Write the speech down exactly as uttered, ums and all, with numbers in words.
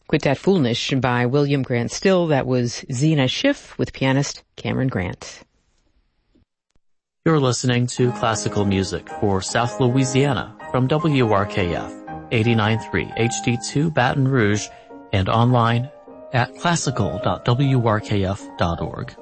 Quit That Foolnish by William Grant Still. That was Zena Schiff with pianist Cameron Grant. You're listening to classical music for South Louisiana from W R K F eighty-nine point three H D two Baton Rouge and online at classical dot w r k f dot org.